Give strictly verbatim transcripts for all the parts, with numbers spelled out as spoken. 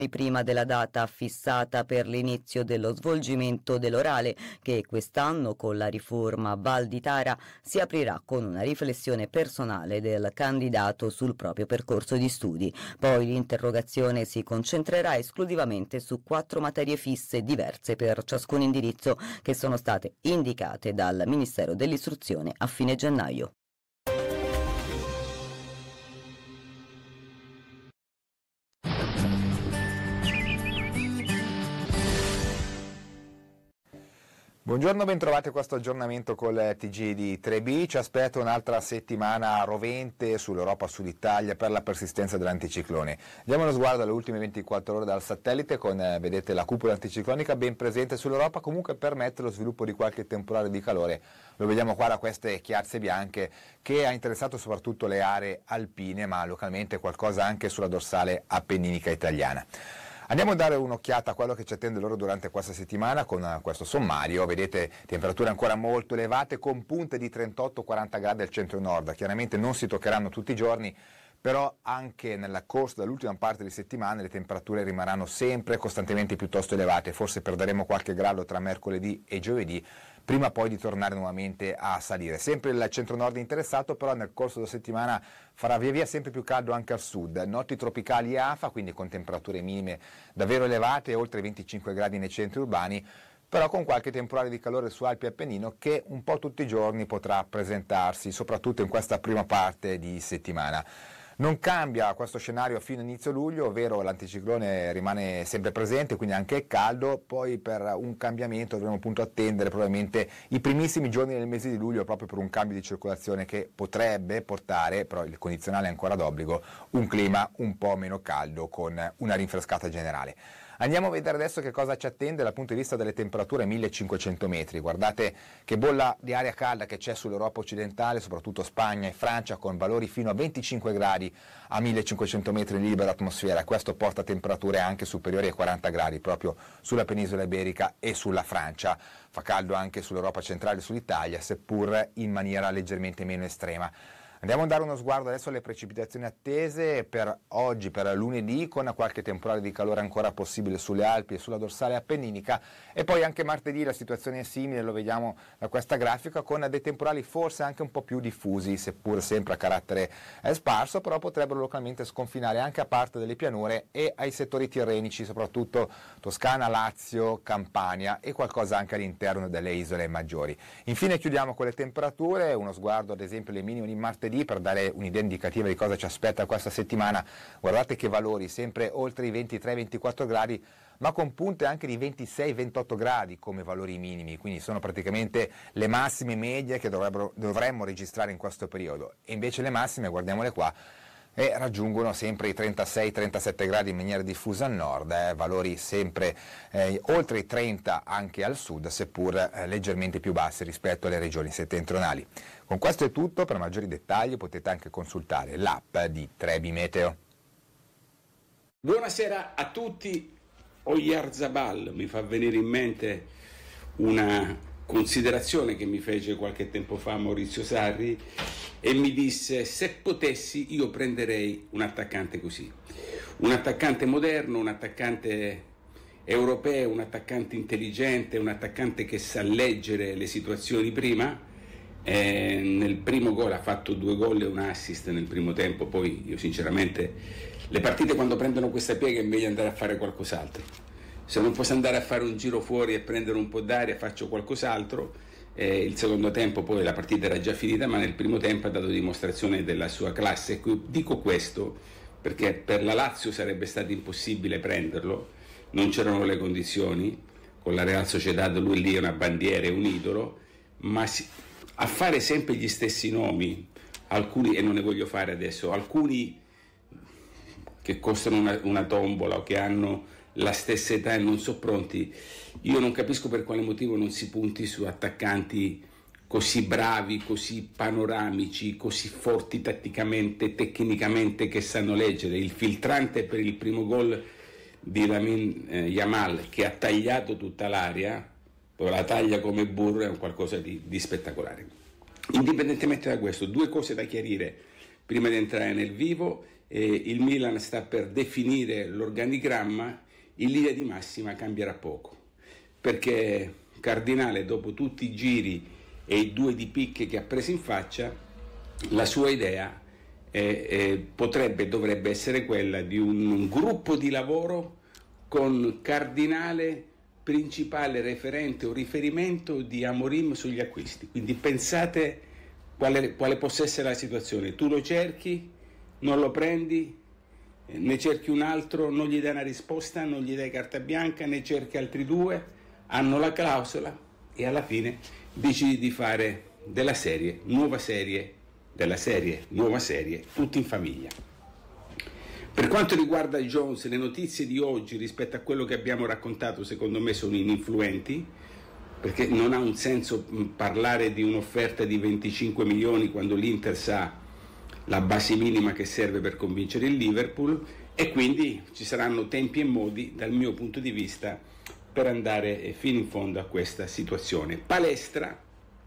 prima della data fissata per l'inizio dello svolgimento dell'orale, che quest'anno con la riforma Val di Tara si aprirà con una riflessione personale del candidato sul proprio percorso di studi. Poi l'interrogazione si concentrerà esclusivamente su quattro materie fisse diverse per ciascun indirizzo che sono state indicate dal Ministero dell'Istruzione a fine gennaio. Buongiorno, bentrovati a questo aggiornamento col T G di tre B. Ci aspetta un'altra settimana rovente sull'Europa Sud Italia per la persistenza dell'anticiclone. Diamo uno sguardo alle ultime ventiquattro ore dal satellite con, eh, vedete, la cupola anticiclonica ben presente sull'Europa, comunque permette lo sviluppo di qualche temporale di calore. Lo vediamo qua da queste chiazze bianche che ha interessato soprattutto le aree alpine, ma localmente qualcosa anche sulla dorsale appenninica italiana. Andiamo a dare un'occhiata a quello che ci attende loro durante questa settimana con questo sommario. Vedete temperature ancora molto elevate con punte di trentotto quaranta gradi al centro-nord. Chiaramente non si toccheranno tutti i giorni, però anche nel corso dell'ultima parte di settimana le temperature rimarranno sempre costantemente piuttosto elevate. Forse perderemo qualche grado tra mercoledì e giovedì, prima poi di tornare nuovamente a salire. Sempre il centro-nord interessato, però nel corso della settimana farà via via sempre più caldo anche al sud. Notti tropicali e afa, quindi con temperature minime davvero elevate, oltre i venticinque gradi nei centri urbani, però con qualche temporale di calore su Alpi e Appennino che un po' tutti i giorni potrà presentarsi, soprattutto in questa prima parte di settimana. Non cambia questo scenario fino a inizio luglio, ovvero l'anticiclone rimane sempre presente, quindi anche caldo. Poi per un cambiamento dovremo appunto attendere probabilmente i primissimi giorni del mese di luglio, proprio per un cambio di circolazione che potrebbe portare, però il condizionale è ancora d'obbligo, un clima un po' meno caldo con una rinfrescata generale. Andiamo a vedere adesso che cosa ci attende dal punto di vista delle temperature a millecinquecento metri. Guardate che bolla di aria calda che c'è sull'Europa occidentale, soprattutto Spagna e Francia, con valori fino a venticinque gradi a millecinquecento metri in libera atmosfera. Questo porta temperature anche superiori ai quaranta gradi proprio sulla penisola iberica e sulla Francia. Fa caldo anche sull'Europa centrale e sull'Italia, seppur in maniera leggermente meno estrema. Andiamo a dare uno sguardo adesso alle precipitazioni attese per oggi, per lunedì, con qualche temporale di calore ancora possibile sulle Alpi e sulla dorsale appenninica, e poi anche martedì la situazione è simile, lo vediamo da questa grafica, con dei temporali forse anche un po' più diffusi, seppur sempre a carattere eh, sparso, però potrebbero localmente sconfinare anche a parte delle pianure e ai settori tirrenici, soprattutto Toscana, Lazio, Campania e qualcosa anche all'interno delle isole maggiori. Infine chiudiamo con le temperature, uno sguardo ad esempio alle minime di martedì per dare un'idea indicativa di cosa ci aspetta questa settimana. Guardate che valori, sempre oltre i ventitré ventiquattro gradi, ma con punte anche di ventisei ventotto gradi come valori minimi, quindi sono praticamente le massime medie che dovremmo registrare in questo periodo. E invece le massime, guardiamole qua, e raggiungono sempre i trentasei trentasette gradi in maniera diffusa al nord, eh, valori sempre eh, oltre i trenta anche al sud, seppur eh, leggermente più bassi rispetto alle regioni settentrionali. Con questo è tutto, per maggiori dettagli potete anche consultare l'app di tre B Meteo. Buonasera a tutti. Oyarzabal mi fa venire in mente una considerazione che mi fece qualche tempo fa Maurizio Sarri e mi disse: se potessi io prenderei un attaccante così, un attaccante moderno, un attaccante europeo, un attaccante intelligente, un attaccante che sa leggere le situazioni prima. E nel primo gol ha fatto due gol e un assist nel primo tempo. Poi io sinceramente le partite quando prendono questa piega è meglio andare a fare qualcos'altro. Se non posso andare a fare un giro fuori e prendere un po' d'aria, faccio qualcos'altro. Eh, il secondo tempo poi la partita era già finita, ma nel primo tempo ha dato dimostrazione della sua classe. Dico questo perché per la Lazio sarebbe stato impossibile prenderlo, non c'erano le condizioni, con la Real Sociedad lui lì è una bandiera, è un idolo, ma si, a fare sempre gli stessi nomi, alcuni, e non ne voglio fare adesso, alcuni che costano una, una tombola o che hanno la stessa età e non sono pronti. Io non capisco per quale motivo non si punti su attaccanti così bravi, così panoramici, così forti tatticamente, tecnicamente, che sanno leggere. Il filtrante per il primo gol di Lamine eh, Yamal, che ha tagliato tutta l'area, poi la taglia come burro, è un qualcosa di, di spettacolare. Indipendentemente da questo, due cose da chiarire prima di entrare nel vivo, eh, il Milan sta per definire l'organigramma, in linea di massima cambierà poco, perché Cardinale, dopo tutti i giri e i due di picche che ha preso in faccia, la sua idea eh, eh, potrebbe e dovrebbe essere quella di un, un gruppo di lavoro con Cardinale principale referente o riferimento di Amorim sugli acquisti. Quindi pensate quale, quale possa essere la situazione: tu lo cerchi, non lo prendi, ne cerchi un altro, non gli dai una risposta, non gli dai carta bianca, ne cerchi altri due, hanno la clausola e alla fine decidi di fare della serie, nuova serie, della serie, nuova serie, tutti in famiglia. Per quanto riguarda Jones, le notizie di oggi rispetto a quello che abbiamo raccontato secondo me sono ininfluenti, perché non ha un senso parlare di un'offerta di venticinque milioni quando l'Inter sa la base minima che serve per convincere il Liverpool, e quindi ci saranno tempi e modi dal mio punto di vista per andare fino in fondo a questa situazione. Palestra,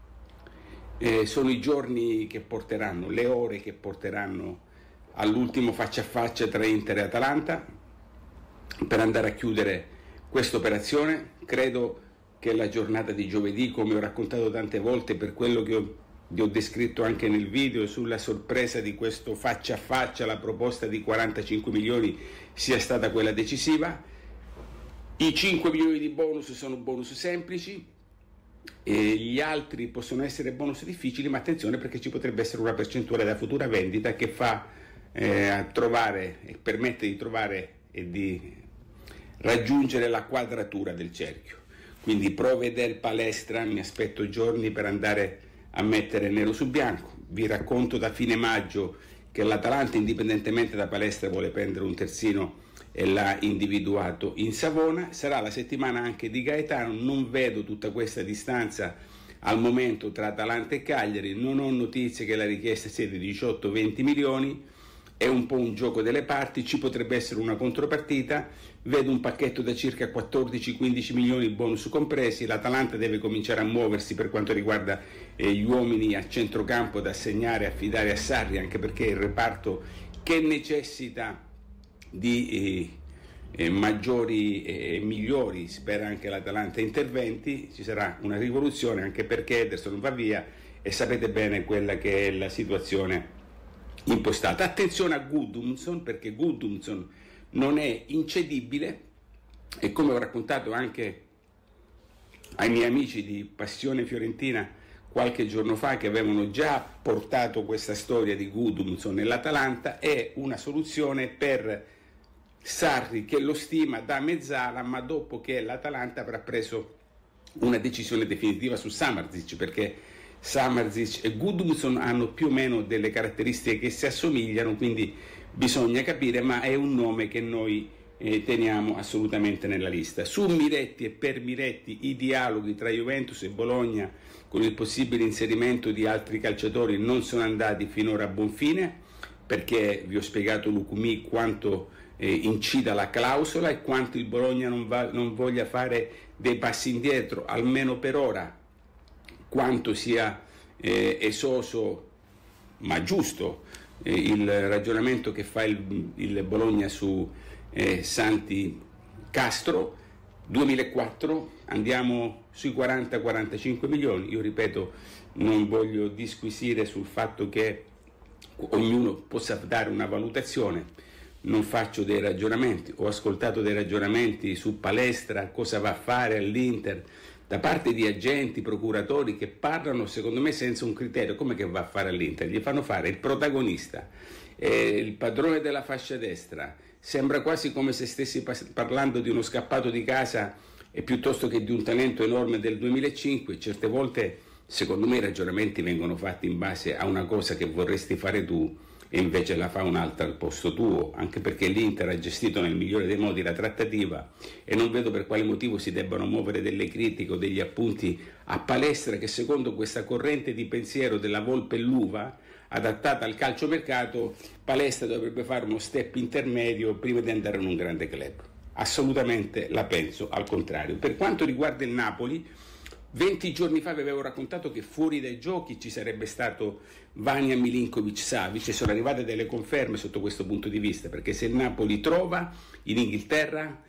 eh, sono i giorni che porteranno, le ore che porteranno all'ultimo faccia a faccia tra Inter e Atalanta per andare a chiudere questa operazione. Credo che la giornata di giovedì, come ho raccontato tante volte, per quello che ho, vi ho descritto anche nel video sulla sorpresa di questo faccia a faccia, la proposta di quarantacinque milioni sia stata quella decisiva. I cinque milioni di bonus sono bonus semplici e gli altri possono essere bonus difficili, ma attenzione, perché ci potrebbe essere una percentuale da futura vendita che fa eh, a trovare e permette di trovare e di raggiungere la quadratura del cerchio. Quindi prove del Palestra, mi aspetto giorni per andare a mettere nero su bianco. Vi racconto da fine maggio che l'Atalanta, indipendentemente da Palestra, vuole prendere un terzino e l'ha individuato in Savona. Sarà la settimana anche di Gaetano, non vedo tutta questa distanza al momento tra Atalanta e Cagliari, non ho notizie che la richiesta sia di diciotto venti milioni, è un po' un gioco delle parti, ci potrebbe essere una contropartita, vedo un pacchetto da circa quattordici quindici milioni, bonus compresi. L'Atalanta deve cominciare a muoversi per quanto riguarda eh, gli uomini a centrocampo da assegnare e affidare a Sarri, anche perché è il reparto che necessita di eh, eh, maggiori e eh, migliori, spera anche l'Atalanta, interventi. Ci sarà una rivoluzione anche perché Ederson va via e sapete bene quella che è la situazione impostata. Attenzione a Gudmundsson, perché Gudmundsson non è incedibile e, come ho raccontato anche ai miei amici di Passione Fiorentina qualche giorno fa, che avevano già portato questa storia di Gudmundsson nell'Atalanta, è una soluzione per Sarri che lo stima da mezzala, ma dopo che l'Atalanta avrà preso una decisione definitiva su Samardžić, perché Samardžić e Gudmundsson hanno più o meno delle caratteristiche che si assomigliano, quindi bisogna capire, ma è un nome che noi eh, teniamo assolutamente nella lista. Su Miretti e per Miretti i dialoghi tra Juventus e Bologna con il possibile inserimento di altri calciatori non sono andati finora a buon fine, perché vi ho spiegato Lucumí quanto eh, incida la clausola e quanto il Bologna non, va, non voglia fare dei passi indietro, almeno per ora, quanto sia eh, esoso ma giusto eh, il ragionamento che fa il, il Bologna su eh, Santi Castro. duemilaquattro andiamo sui quaranta quarantacinque milioni. Io ripeto, non voglio disquisire sul fatto che ognuno possa dare una valutazione, non faccio dei ragionamenti. Ho ascoltato dei ragionamenti su Palestra, cosa va a fare all'Inter, da parte di agenti, procuratori che parlano secondo me senza un criterio. Come che va a fare all'Inter? Gli fanno fare il protagonista, eh, il padrone della fascia destra. Sembra quasi come se stessi parlando di uno scappato di casa e piuttosto che di un talento enorme del duemilacinque. Certe volte secondo me i ragionamenti vengono fatti in base a una cosa che vorresti fare tu e invece la fa un'altra al posto tuo, anche perché l'Inter ha gestito nel migliore dei modi la trattativa e non vedo per quale motivo si debbano muovere delle critiche o degli appunti a Palestra, che secondo questa corrente di pensiero della volpe e l'uva adattata al calciomercato, Palestra dovrebbe fare uno step intermedio prima di andare in un grande club. Assolutamente la penso al contrario. Per quanto riguarda il Napoli, venti giorni fa vi avevo raccontato che fuori dai giochi ci sarebbe stato Vanja Milinkovic-Savic e sono arrivate delle conferme sotto questo punto di vista, perché se il Napoli trova in Inghilterra